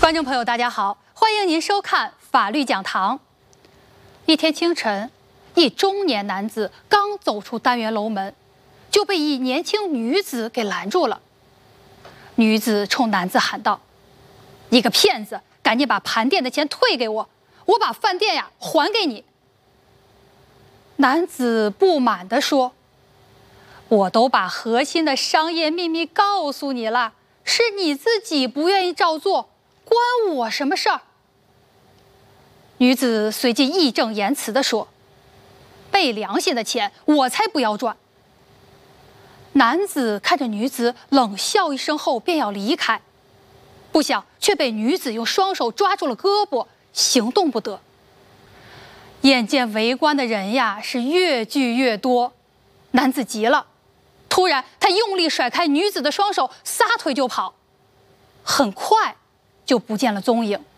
观众朋友，大家好，欢迎您收看法律讲堂。一天清晨，一中年男子刚走出单元楼门，就被一年轻女子给拦住了。女子冲男子喊道：“你个骗子，赶紧把盘店的钱退给我，我把饭店还给你。”男子不满地说：“我都把核心的商业秘密告诉你了，是你自己不愿意照做，关我什么事儿？”女子随即义正言辞地说：“昧良心的钱我才不要赚。”男子看着女子冷笑一声后便要离开，不想却被女子用双手抓住了胳膊，行动不得。眼见围观的人是越聚越多，男子急了，突然他用力甩开女子的双手，撒腿就跑，很快就不见了踪影。